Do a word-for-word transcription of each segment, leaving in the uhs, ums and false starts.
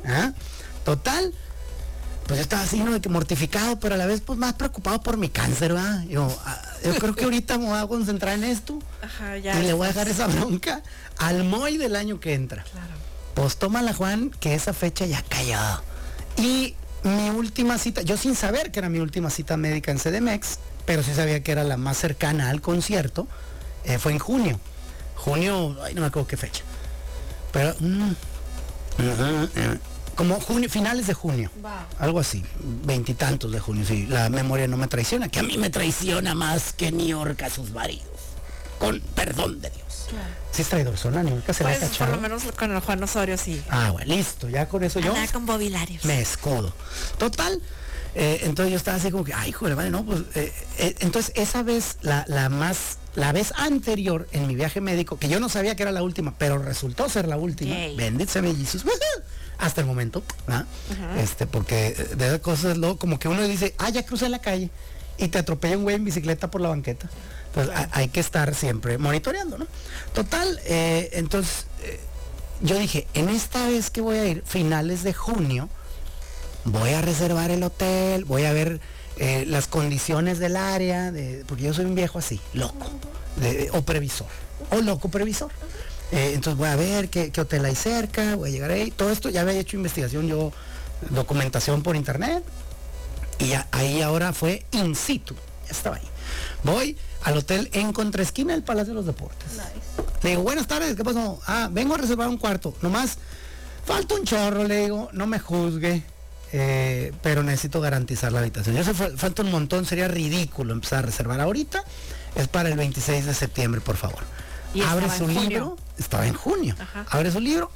¿Ah? Total, pues yo estaba así, ¿no? De que mortificado, pero a la vez pues más preocupado por mi cáncer, ¿verdad? Yo, ah, yo creo que ahorita me voy a concentrar en esto. Ajá, ya. Y le voy a dejar esa bronca al M O I del año que entra. Claro. Pues tómala, Juan, que esa fecha ya cayó. Y mi última cita, yo sin saber que era mi última cita médica en C D M X, pero sí sabía que era la más cercana al concierto, eh, fue en junio. Junio, ay, no me acuerdo qué fecha. Pero, mm, uh, uh, como junio, finales de junio. Wow. Algo así, veintitantos de junio, sí. La memoria no me traiciona, que a mí me traiciona más que New York a sus maridos. Con perdón de Dios. Claro. Sí es traidor, ¿no? Nunca se Pues la ha por cachado. lo menos con el Juan Osorio sí. Ah, bueno, listo, ya con eso yo Andar con Bobby Larios. me escudo. Total, eh, entonces yo estaba así como que, ay, joder, vale, no, pues, eh, eh, entonces esa vez, la, la más, la vez anterior en mi viaje médico, que yo no sabía que era la última, pero resultó ser la última, Yay. bendito sea mi Jesús, hasta el momento, ¿ah? Ajá. Este, porque de esas cosas, luego, como que uno dice, ah, ya crucé la calle, y te atropella un güey en bicicleta por la banqueta. Pues hay, hay que estar siempre monitoreando, ¿no? Total, eh, entonces eh, yo dije, en esta vez que voy a ir, finales de junio, voy a reservar el hotel, voy a ver eh, las condiciones del área, de, porque yo soy un viejo así, loco, de, o previsor, o loco previsor. Eh, entonces voy a ver qué, qué hotel hay cerca, voy a llegar ahí, todo esto ya había hecho investigación yo, documentación por internet, y ya, ahí ahora fue in situ, ya estaba ahí. Voy al hotel en contraesquina del Palacio de los Deportes. Nice. Le digo, buenas tardes, ¿qué pasó? Ah, vengo a reservar un cuarto. Nomás, falta un chorro, le digo, no me juzgue, eh, pero necesito garantizar la habitación. Yo sé, falta un montón, sería ridículo empezar a reservar ahorita. Es para el veintiséis de septiembre, por favor. Y Abre estaba su en junio. libro, estaba en junio. Ajá. Abre su libro,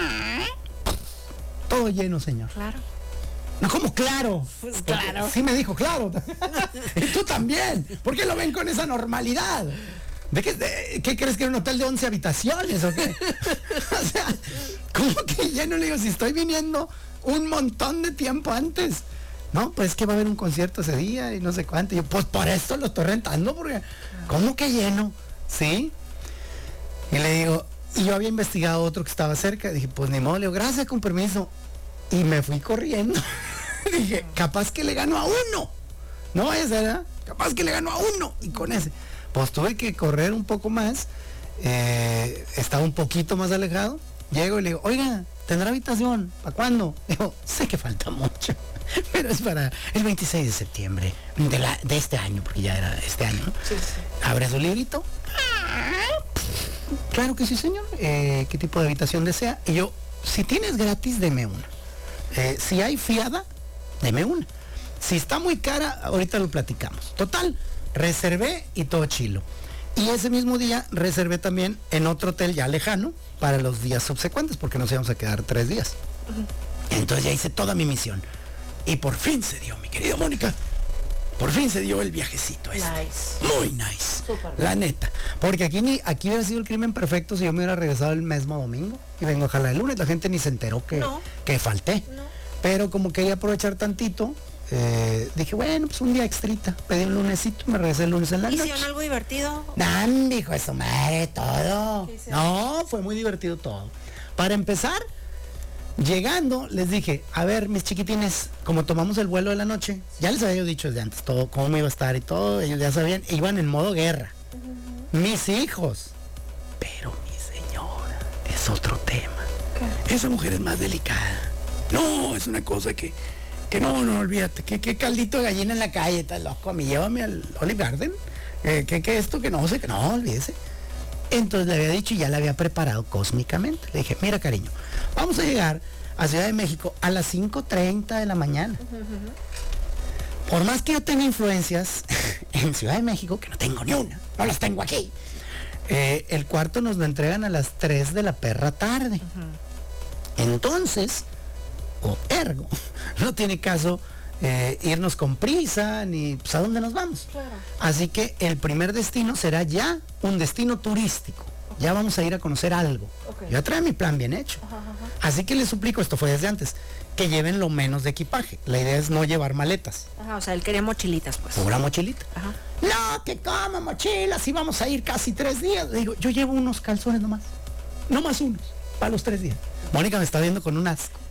todo lleno, señor. Claro. No, ¿cómo claro? Pues claro. Sí me dijo, claro. Y tú también. ¿Por qué lo ven con esa normalidad? ¿De qué, de, ¿qué crees que era un hotel de once habitaciones o qué? O sea, ¿cómo que lleno? Le digo, si estoy viniendo un montón de tiempo antes. No, pues es que va a haber un concierto ese día y no sé cuánto. Y yo, pues por esto lo estoy rentando, porque ¿cómo que lleno? ¿Sí? Y le digo, y yo había investigado otro que estaba cerca. Dije, pues ni modo, le digo, gracias, con permiso. Y me fui corriendo. Dije, capaz que le gano a uno. No vaya a ser, ¿eh? Capaz que le gano a uno. Y con ese. Pues tuve que correr un poco más. Eh, estaba un poquito más alejado. Llego y le digo, oiga, ¿tendrá habitación? ¿Para cuándo? Digo, sé que falta mucho. Pero es para el veintiséis de septiembre de, la, de este año, porque ya era este año, ¿no? Sí, sí. Abre su librito. Claro que sí, señor. Eh, ¿Qué tipo de habitación desea? Y yo, si tienes gratis, deme una. Eh, si hay fiada, deme una. Si está muy cara, ahorita lo platicamos. Total, reservé y todo chilo. Y ese mismo día reservé también en otro hotel ya lejano para los días subsecuentes, porque nos íbamos a quedar tres días. Uh-huh. Entonces ya hice toda mi misión. Y por fin se dio, mi querida Mónica. Por fin se dio el viajecito este. Nice. Muy nice. Súper La bien. neta. Porque aquí ni aquí hubiera sido el crimen perfecto si yo me hubiera regresado el mismo domingo. Y vengo a jalar el lunes. La gente ni se enteró que, No. que falté. No. Pero como quería aprovechar tantito, eh, dije, bueno, pues un día extrita. Pedí un lunesito y me regresé el lunes en la noche. ¿Hicieron algo divertido? Nah, hijo de su madre, todo. ¿Qué hicieron? No, fue muy divertido todo. Para empezar, llegando, les dije, a ver, mis chiquitines, como tomamos el vuelo de la noche, ya les había yo dicho desde antes todo, cómo me iba a estar y todo, ellos ya sabían, iban en modo guerra. Uh-huh. Mis hijos. Pero mi señora es otro tema. ¿Qué? Esa mujer es más delicada. No, es una cosa que, que no, no, olvídate, que, que caldito de gallina en la calle, estás loco, a mí llévame al Olive Garden, eh, que, que esto, que no sé, que no, olvídese. Entonces le había dicho y ya la había preparado cósmicamente. Le dije, mira cariño, vamos a llegar a Ciudad de México a las cinco treinta de la mañana. Uh-huh. Por más que yo tenga influencias en Ciudad de México, que no tengo ni una, no las tengo aquí, eh, el cuarto nos lo entregan a las tres de la perra tarde. Uh-huh. Entonces, o ergo, no tiene caso eh, irnos con prisa, ni pues, a dónde nos vamos. Claro. Así que el primer destino será ya un destino turístico. Okay. Ya vamos a ir a conocer algo. Okay. Yo trae mi plan bien hecho. Ajá, ajá. Así que les suplico, esto fue desde antes, que lleven lo menos de equipaje. La idea es no llevar maletas. Ajá, o sea, él quería mochilitas, pues. Pura mochilita. Ajá. No, que como mochilas, si vamos a ir casi tres días. Le digo, yo llevo unos calzones nomás. No más unos, para los tres días. Mónica me está viendo con un asco.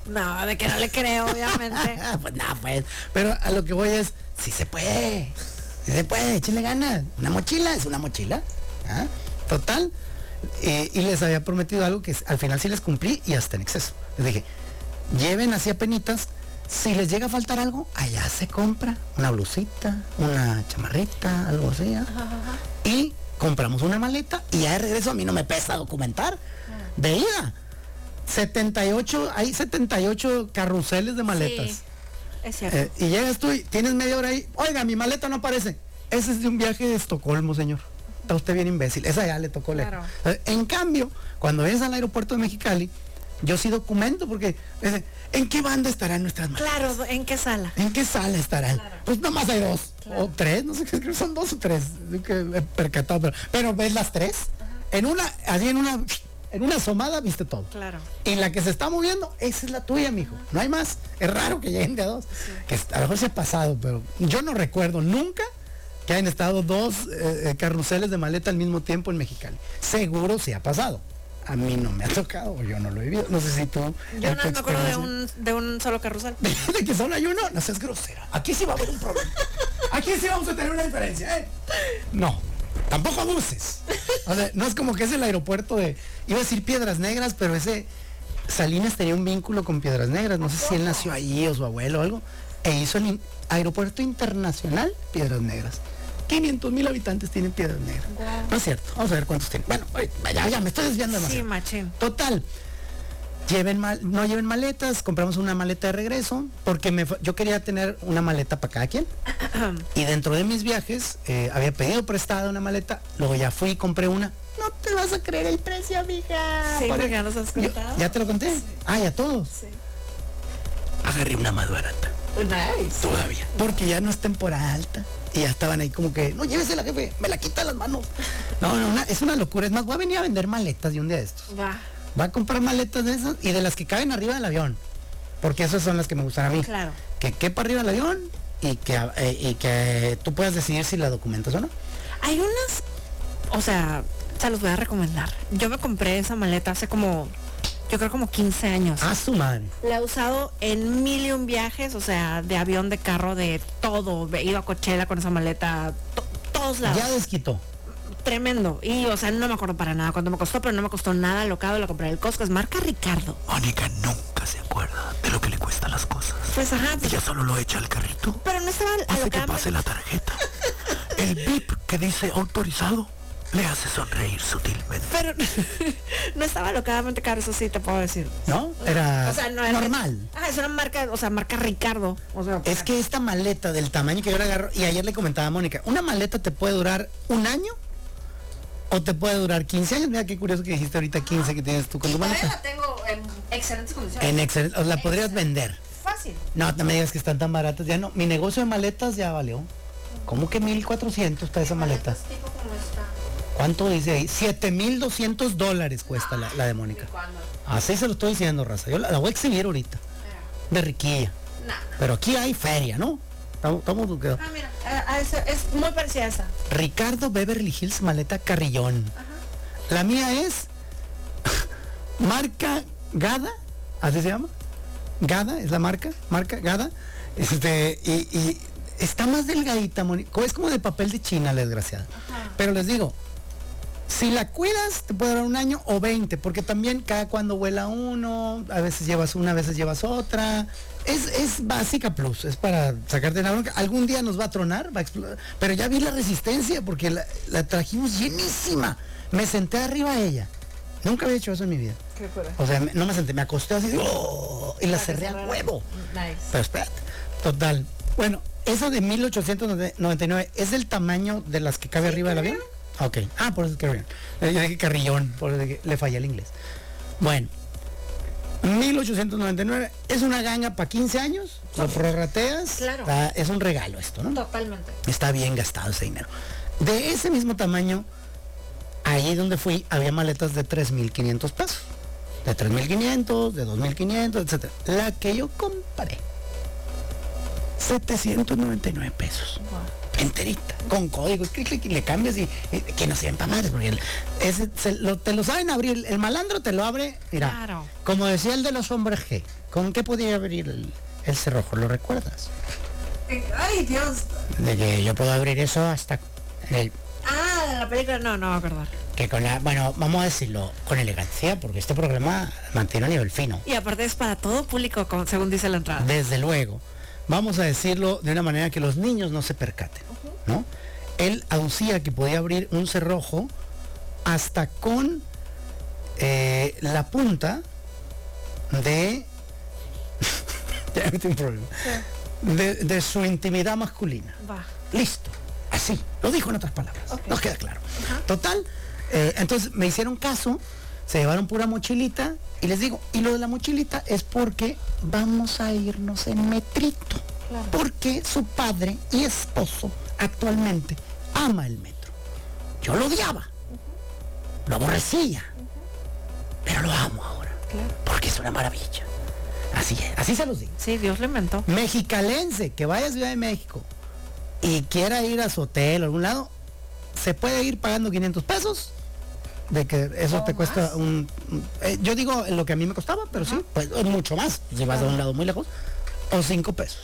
No, de que no le creo, obviamente. Pues nada, pues. Pero a lo que voy es, sí se puede. Sí se puede, échenle ganas. Una mochila es una mochila. ¿Ah? Total. Eh, y les había prometido algo que al final sí les cumplí y hasta en exceso. Les dije, lleven así a penitas. Si les llega a faltar algo, allá se compra una blusita, una chamarrita, algo así. ¿eh? Ajá, ajá. Y compramos una maleta y ya de regreso a mí no me pesa documentar. De ida. setenta y ocho, hay setenta y ocho carruseles de maletas. Sí, es cierto. Eh, y llegas tú y tienes media hora ahí. Oiga, mi maleta no aparece. Ese es de un viaje de Estocolmo, señor. Está usted bien imbécil. Esa ya le tocó leer. Claro. Eh, En cambio, cuando vienes al aeropuerto de Mexicali, yo sí documento porque eh, ¿en qué banda estarán nuestras maletas? Claro, ¿en qué sala? ¿En qué sala estarán? Claro. Pues nomás hay dos. Claro. O tres, no sé, creo que son dos o tres. Que he percatado, pero, pero ves las tres. En una, así en una, en una asomada viste todo. Claro. En la que se está moviendo, esa es la tuya, mijo. No hay más. Es raro que lleguen de a dos. Que a lo mejor se ha pasado, pero yo no recuerdo nunca que hayan estado dos eh, eh, carruseles de maleta al mismo tiempo en Mexicali. Seguro se ha pasado. A mí no me ha tocado, o yo no lo he vivido. No sé si tú. Yo en no tu me acuerdo de experiencia- un, de un solo carrusel. de que solo hay uno, no seas grosera. Aquí sí va a haber un problema. Aquí sí vamos a tener una diferencia, ¿eh? No, tampoco abuses. O sea, no es como que es el aeropuerto de, iba a decir Piedras Negras, pero ese Salinas tenía un vínculo con Piedras Negras. No sé si él nació allí o su abuelo o algo. E hizo el in- aeropuerto internacional Piedras Negras. quinientos mil habitantes tienen Piedras Negras. Guau. No es cierto. Vamos a ver cuántos tienen. Bueno, oye, ya, ya me estoy desviando Sí, demasiado. machín. Total. Lleven mal, no lleven maletas, compramos una maleta de regreso, porque me, fu- yo quería tener una maleta para cada quien. Y dentro de mis viajes, eh, había pedido prestada una maleta, luego ya fui y compré una. No te vas a creer el precio, amiga. Sí, Por- porque ya nos has Yo- contado. ¿Ya te lo conté? Ah, ya todos. Sí. Agarré una más barata. Nice. Todavía. Porque ya no es temporada alta. Y ya estaban ahí como que, no, llévesela, jefe, me la quita de las manos. No, no, una- es una locura. Es más, voy a venir a vender maletas de un día de estos. Va. Va a comprar maletas de esas y de las que caben arriba del avión. Porque esas son las que me gustan a mí. Claro. Que quepa arriba del avión y que, eh, y que tú puedas decidir si la documentas o no. Hay unas, o sea, se los voy a recomendar. Yo me compré esa maleta hace como, yo creo como quince años. A su madre. La he usado en mil y un viajes, o sea, de avión, de carro, de todo. He ido a Coachella con esa maleta, to- todos lados. Ya desquitó. Tremendo. Y, o sea, no me acuerdo para nada cuánto me costó, pero no me costó nada locado. La compré en el Costco, es marca Ricardo. Mónica nunca se acuerda de lo que le cuestan las cosas. Pues, ajá, pues, Ella solo lo echa al carrito. pero no estaba Hace que alocada. pase la tarjeta. El bip que dice autorizado le hace sonreír sutilmente. Pero no estaba locadamente caro, eso sí te puedo decir. ¿No? Era O sea, no era normal. Ah, es una marca, o sea, marca Ricardo. O sea, Es que esta maleta del tamaño que yo le agarro, y ayer le comentaba a Mónica, una maleta te puede durar un año o te puede durar quince años. Mira qué curioso que dijiste ahorita quince que tienes tú con tu todavía maleta. la tengo en excelentes condiciones. En Excel, o la podrías vender. Fácil. No, no me digas que están tan baratas, ya no. Mi negocio de maletas ya valió. ¿Cómo que mil cuatrocientos está esa maleta? Tipo como esta. ¿Cuánto dice ahí? siete mil doscientos dólares cuesta la, la de Mónica. ¿Cuándo? Así se lo estoy diciendo, raza. Yo la, la voy a exhibir ahorita. De riquilla. No. Pero aquí hay feria, ¿no? Estamos, estamos- quedó. Ah, mira, a- a esa- es muy parecida a esa. Ricardo Beverly Hills maleta Carrillón. La mía es marca Gada, así se llama. Gada es la marca, marca Gada. Este, y, y está más delgadita, Moni- es como de papel de China, la desgraciada. Pero les digo, si la cuidas, te puede durar un año o veinte, porque también cada cuando vuela uno, a veces llevas una, a veces llevas otra. Es, es básica plus, es para sacarte la bronca. Algún día nos va a tronar, va a explotar. Pero ya vi la resistencia, porque la, la trajimos llenísima. Me senté arriba de ella. Nunca había hecho eso en mi vida. Qué fuera. O sea, me- no me senté, me acosté así, ¡oh! Y la cerré a huevo. Nice. Pero espérate, total. Bueno, eso de mil ochocientos noventa y nueve es del tamaño de las que cabe arriba del avión. Ok. Ah, por eso es carrillón. Eh, Yo dije carrillón, por eso dije- le fallé el inglés. Bueno, mil ochocientos noventa y nueve es una ganga para quince años. Lo prorrateas. Claro. está- es un regalo esto, ¿no? Totalmente. Está bien gastado ese dinero. De ese mismo tamaño, ahí donde fui, había maletas de tres mil quinientos pesos. De tres mil quinientos, de dos mil quinientos, etcétera. La que yo compré, setecientos noventa y nueve pesos. enterita, con código, clic, clic, y le cambias y, y que no sean para madres, porque el- ese, se lo- te lo saben abrir, el malandro te lo abre, mira, Claro. como decía el de los hombres G, ¿con qué podía abrir el, el cerrojo? ¿Lo recuerdas? Ay, Dios. De que yo puedo abrir eso hasta el, Ah, de la película, no, no me voy a acordar. que con la, bueno, vamos a decirlo, con elegancia, porque este programa mantiene a nivel fino. Y aparte es para todo público, como, según dice la entrada. Desde luego. Vamos a decirlo de una manera que los niños no se percaten, ¿no? Él aducía que podía abrir un cerrojo hasta con eh, la punta de... ya me metí un problema. De, de su intimidad masculina. Va. Listo. Así. Lo dijo en otras palabras. Nos queda claro. Total. eh, entonces me hicieron caso. Se llevaron pura mochilita. Y les digo, y lo de la mochilita es porque vamos a irnos en metrito. Claro. Porque su padre y esposo actualmente ama el metro. Yo lo odiaba. Lo aborrecía. Pero lo amo ahora. Claro. Porque es una maravilla. Así es. Así se los digo. Sí, Dios lo inventó. Mexicalense que vaya a Ciudad de México y quiera ir a su hotel o algún lado, se puede ir pagando quinientos pesos, de que eso te cuesta un... un- eh, yo digo lo que a mí me costaba, pero sí, pues es mucho más, si vas a un lado muy lejos, o cinco pesos.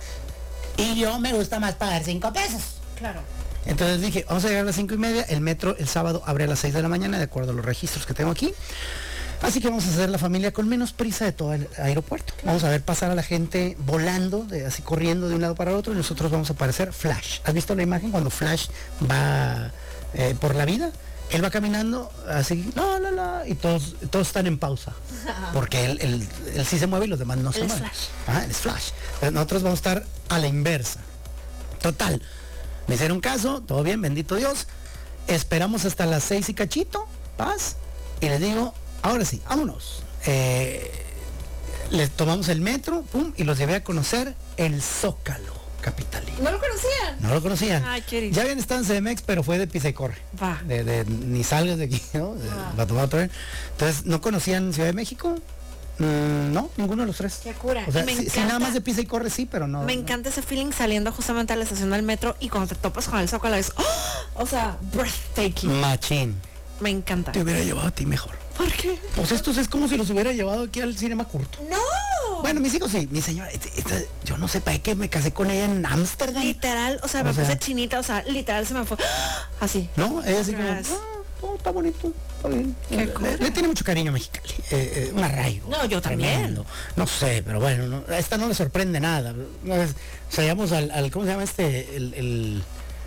Y yo me gusta más pagar cinco pesos. Claro. Entonces dije, vamos a llegar a las cinco y media, el metro el sábado abre a las seis de la mañana, de acuerdo a los registros que tengo aquí. Así que vamos a hacer la familia con menos prisa de todo el aeropuerto. Vamos a ver pasar a la gente volando, de, así corriendo de un lado para otro, y nosotros vamos a parecer Flash. ¿Has visto la imagen cuando Flash va eh, por la vida? Él va caminando así, la, la, la, y todos, todos están en pausa. Porque él, él- él sí se mueve y los demás no se Él es mueven. Flash. Ah, él es Flash. Entonces, nosotros vamos a estar a la inversa. Total. Me hicieron caso, todo bien, bendito Dios. Esperamos hasta las seis y cachito, paz. Y les digo, ahora sí, vámonos. Eh, les tomamos el metro, pum, y los llevé a conocer el Zócalo capitalino. ¿No lo conocían? No lo conocían. Ay, qué lindo. Ya habían estado en C D M X, pero fue de pisa y corre. Va. De, de- ni salgas de aquí, ¿no? De- Ah. va a tomar otra vez. Entonces, ¿no conocían Ciudad de México? Mm, no, ninguno de los tres. Qué cura. O sea, Y me sí, sí, encanta- nada más de pisa y corre, sí, pero no. Me no. encanta ese feeling saliendo justamente a la estación del metro y cuando te topas con el Zócalo es, ¡oh! O sea, breathtaking. Machín. Me encanta. Te hubiera llevado a ti mejor. ¿Por qué? Pues estos es como si los hubiera llevado aquí al cinema curto. ¡No! Bueno, mis hijos sí, mi señora, este- este- yo no sé para qué me casé con ella en Ámsterdam. Literal, o sea, O me sea- puse chinita, o sea, literal se me fue ¡ah! Así. No, ella así como, Gracias. ah, oh, está bonito, está bien. Qué Le, cura. le tiene mucho cariño a Mexicali, eh, eh, un arraigo. No, yo también. tremendo. No sé, pero bueno, no, a esta no le sorprende nada. Una vez salíamos al, al- ¿cómo se llama este? El, el,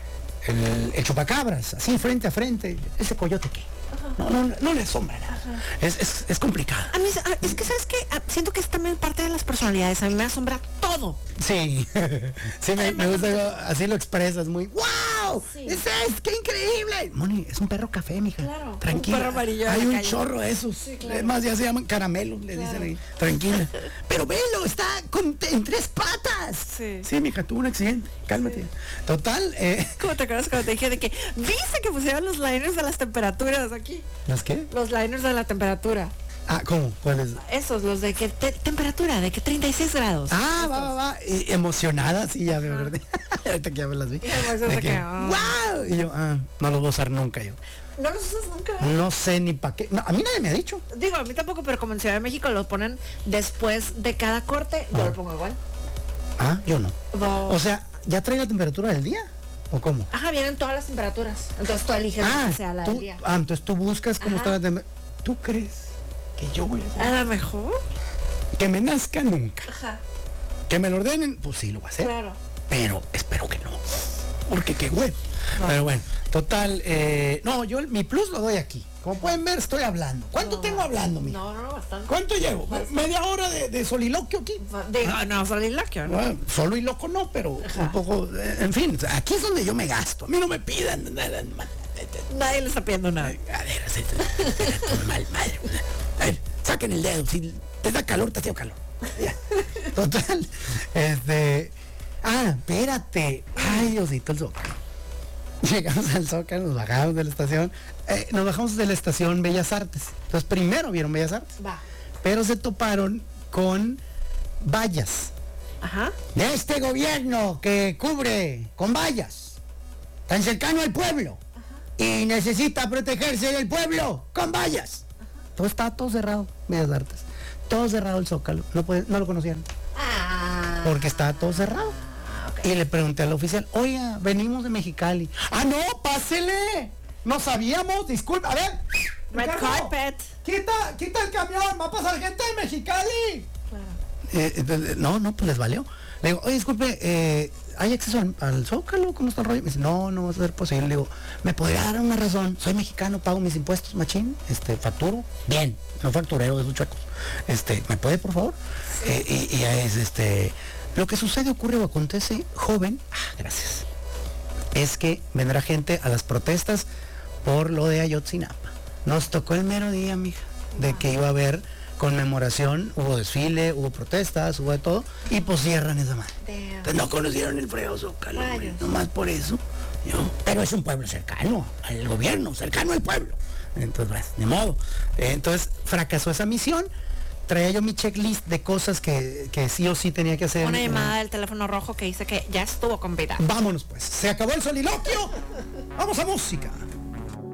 el- el chupacabras, así frente a frente. Ese coyote que no, no, no le asombra nada. Es, es, es complicado. A mí, ah, es que, ¿sabes qué? Ah, siento que es también parte de las personalidades. A mí me asombra todo. Sí, sí, me, me gusta, así lo expresas muy, ¡wow! Sí. ¡Es, es ¡Qué increíble! Moni, es un perro café, mija. Claro, Tranquila. un perro amarillo de Hay la un calle. chorro de esos. Sí, claro. Además, ya se llaman caramelos, le dicen ahí. Tranquila. Pero velo, está con, en tres patas. Sí. Sí, mija, tuvo un accidente. Cálmate. Total, eh, ¿Cómo te acuerdas cuando te dije de que viste que pusieron los liners de las temperaturas aquí? ¿las qué? Los liners de la temperatura. Ah, ¿cómo? ¿Cuáles? Esos, los de que te- temperatura, de que treinta y seis grados. Ah, va, va, va. Y emocionada, sí, ya me acordé. Ahorita que ya me las vi. Y además es De de que, que, ah. ¡wow! Y yo, ah, no los voy a usar nunca yo. No los usas nunca. No sé ni para qué. No, a mí nadie me ha dicho. Digo, a mí tampoco, pero como en Ciudad de México lo ponen después de cada corte, yo Ah. lo pongo igual. Ah, yo no. No. O sea, ¿ya trae la temperatura del día? ¿O cómo? Ajá, vienen todas las temperaturas. Entonces tú eliges Ah, que sea la tú, del día. ah, entonces tú buscas cómo Ajá. está la temperatura. ¿Tú crees que yo voy a hacer? A lo mejor. Que me nazca nunca. Ajá, Que me lo ordenen, pues sí lo va a hacer. claro. Pero espero que no. Porque qué bueno. Pero bueno, total, eh, no, yo el- mi plus lo doy aquí. Como pueden ver, estoy hablando. ¿Cuánto No, tengo hablando, mija? No, no, no, bastante. ¿Cuánto llevo? ¿Media hora de, de soliloquio aquí? Digo, no, soliloquio, ¿no? Bueno, solo y loco no, pero un poco, eh, en fin, aquí es donde yo me gasto. A mí no me pidan nada. Nadie le está pidiendo nada. A ver, así, espérate, mal, madre. A ver, saquen el dedo. Si te da calor, te hace calor. Ya. Total. Este. Ah, espérate. Ay, Diosito, el Zócalo. Llegamos al Zócalo, nos bajamos de la estación. Eh, nos bajamos de la estación Bellas Artes. Entonces, primero vieron Bellas Artes. Va. Pero se toparon con vallas Ajá. de este gobierno que cubre con vallas tan cercano al pueblo y necesita protegerse del pueblo con vallas. Todo está todo cerrado, Bellas Artes. Todo cerrado el Zócalo. No, puede, no lo conocieron. Ah. Porque estaba todo cerrado. Okay. Y le pregunté al oficial, oiga, venimos de Mexicali. Ah, no, pásele. No sabíamos, disculpa. A ver. Red Ricardo, carpet. Quita, quita el camión, va a pasar gente de Mexicali. Claro. Eh, eh, no, no, pues les valió. Le digo, oye, disculpe, eh, ¿hay acceso al, al Zócalo? ¿Cómo está el rollo? Me dice, no, no va a ser posible. Le digo, ¿me podría dar una razón? Soy mexicano, pago mis impuestos, machín, este, facturo. Bien, no facturero de esos chuecos. Este, ¿me puede, por favor? Sí. Eh, y, y es, este, lo que sucede, ocurre o acontece, joven, ah, gracias, es que vendrá gente a las protestas por lo de Ayotzinapa. Nos tocó el mero día, mija, de que iba a haber conmemoración, hubo desfile, hubo protestas, hubo de todo, y pues cierran esa madre. Entonces no conocieron el fregado Zócalo, nomás por eso. Yo, pero es un pueblo cercano al gobierno, cercano al pueblo. Entonces, pues, de modo. Entonces, fracasó esa misión. Traía yo mi checklist de cosas que, que sí o sí tenía que hacer. Una llamada del teléfono rojo que dice que ya estuvo con vida. Vámonos pues, se acabó el soliloquio. Vamos a música.